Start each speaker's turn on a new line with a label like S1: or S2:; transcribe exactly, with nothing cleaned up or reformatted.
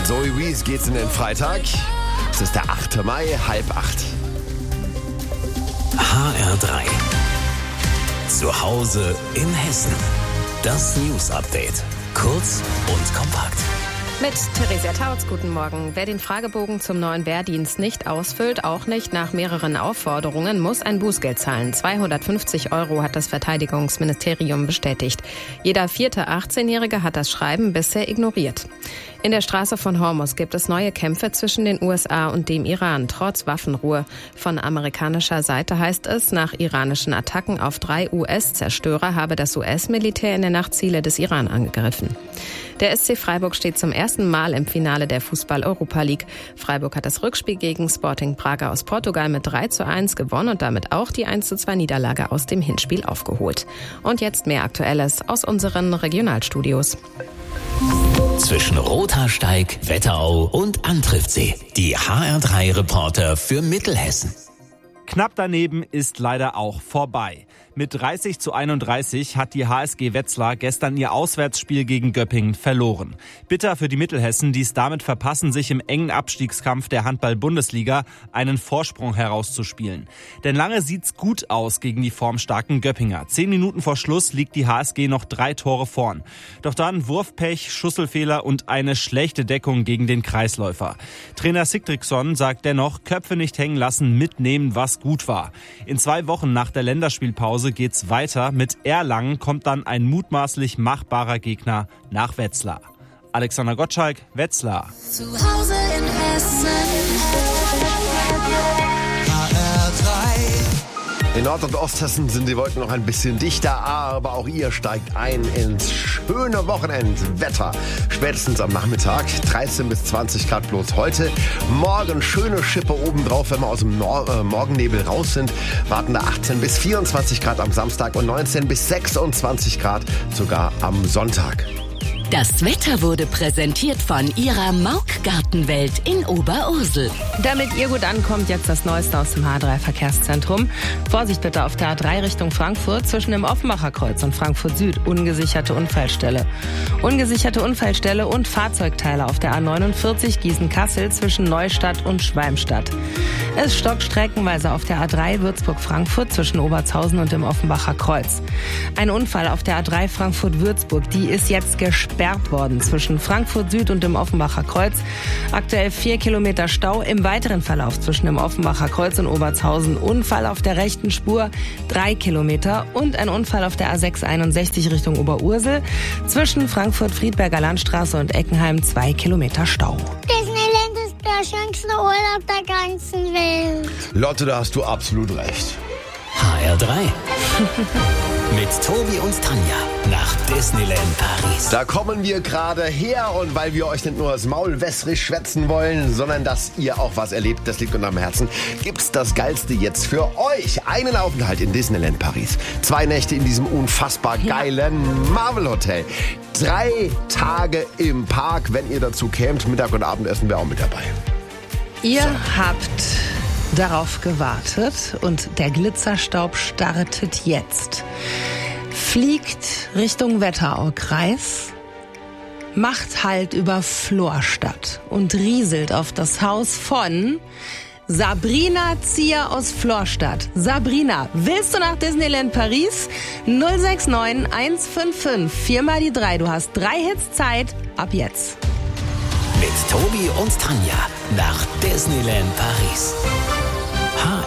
S1: Mit Zoe Wees geht's in den Freitag. Es ist der achte Mai, halb acht.
S2: H R drei. Zu Hause in Hessen. Das News Update. Kurz und kompakt.
S3: Mit Theresia Tautz, guten Morgen. Wer den Fragebogen zum neuen Wehrdienst nicht ausfüllt, auch nicht nach mehreren Aufforderungen, muss ein Bußgeld zahlen. zweihundertfünfzig Euro hat das Verteidigungsministerium bestätigt. Jeder vierte achtzehnjährige hat das Schreiben bisher ignoriert. In der Straße von Hormuz gibt es neue Kämpfe zwischen den U S A und dem Iran, trotz Waffenruhe. Von amerikanischer Seite heißt es, nach iranischen Attacken auf drei U S-Zerstörer habe das U S-Militär in der Nacht Ziele des Iran angegriffen. Der S C Freiburg steht zum ersten Mal im Finale der Fußball-Europa League. Freiburg hat das Rückspiel gegen Sporting Braga aus Portugal mit drei zu eins gewonnen und damit auch die eins zu zwei Niederlage aus dem Hinspiel aufgeholt. Und jetzt mehr Aktuelles aus unseren Regionalstudios.
S2: Zwischen Rothaarsteig, Wetterau und Antriftsee. Die H R drei Reporter für Mittelhessen.
S4: Knapp daneben ist leider auch vorbei. Mit dreißig zu einunddreißig hat die H S G Wetzlar gestern ihr Auswärtsspiel gegen Göppingen verloren. Bitter für die Mittelhessen, die es damit verpassen, sich im engen Abstiegskampf der Handball-Bundesliga einen Vorsprung herauszuspielen. Denn lange sieht's gut aus gegen die formstarken Göppinger. Zehn Minuten vor Schluss liegt die H S G noch drei Tore vorn. Doch dann Wurfpech, Schusselfehler und eine schlechte Deckung gegen den Kreisläufer. Trainer Sigtriksson sagt dennoch, Köpfe nicht hängen lassen, mitnehmen, was gut war. In zwei Wochen nach der Länderspielpause geht's weiter. Mit Erlangen kommt dann ein mutmaßlich machbarer Gegner nach Wetzlar. Alexander Gottschalk, Wetzlar.
S5: Zu Hause in Hessen. H R drei.
S1: In Nord- und Osthessen sind die Wolken noch ein bisschen dichter, aber auch ihr steigt ein ins schöne Wochenendwetter. Spätestens am Nachmittag, dreizehn bis zwanzig Grad bloß heute. Morgen schöne Schippe obendrauf, wenn wir aus dem Nor- äh, Morgennebel raus sind. Warten da achtzehn bis vierundzwanzig Grad am Samstag und neunzehn bis sechsundzwanzig Grad sogar am Sonntag.
S6: Das Wetter wurde präsentiert von Ihrer Mauk-Gartenwelt in Oberursel.
S3: Damit ihr gut ankommt, jetzt das Neueste aus dem H drei Verkehrszentrum. Vorsicht bitte auf der A drei Richtung Frankfurt zwischen dem Offenbacher Kreuz und Frankfurt Süd. Ungesicherte Unfallstelle. Ungesicherte Unfallstelle und Fahrzeugteile auf der A neunundvierzig Gießen-Kassel zwischen Neustadt und Schwalmstadt. Es stockt streckenweise auf der A drei Würzburg-Frankfurt zwischen Obertshausen und dem Offenbacher Kreuz. Ein Unfall auf der A drei Frankfurt-Würzburg, die ist jetzt gesperrt worden zwischen Frankfurt Süd und dem Offenbacher Kreuz. Aktuell vier Kilometer Stau. Im weiteren Verlauf zwischen dem Offenbacher Kreuz und Obertshausen Unfall auf der rechten Spur, drei Kilometer. Und ein Unfall auf der A sechs einundsechzig Richtung Oberursel. Zwischen Frankfurt-Friedberger Landstraße und Eckenheim zwei Kilometer Stau.
S7: Disneyland ist der schönste Urlaub der ganzen Welt.
S1: Lotte, da hast du absolut recht.
S2: H R drei. Mit Tobi und Tanja nach Disneyland Paris.
S1: Da kommen wir gerade her und weil wir euch nicht nur das Maul wässrig schwätzen wollen, sondern dass ihr auch was erlebt, das liegt uns am Herzen, gibt's das Geilste jetzt für euch. Einen Aufenthalt in Disneyland Paris. Zwei Nächte in diesem unfassbar geilen Marvel Hotel. Drei Tage im Park, wenn ihr dazu kämt. Mittag und Abendessen wäre auch mit dabei.
S3: Ihr
S1: So.
S3: habt darauf gewartet und der Glitzerstaub startet jetzt. Fliegt Richtung Wetteraukreis, macht Halt über Florstadt und rieselt auf das Haus von Sabrina Zier aus Florstadt. Sabrina, willst du nach Disneyland Paris? null sechs neun eins fünf fünf, vier mal die drei. Du hast drei Hits Zeit. Ab jetzt.
S2: Mit Tobi und Tanja nach Disneyland Paris.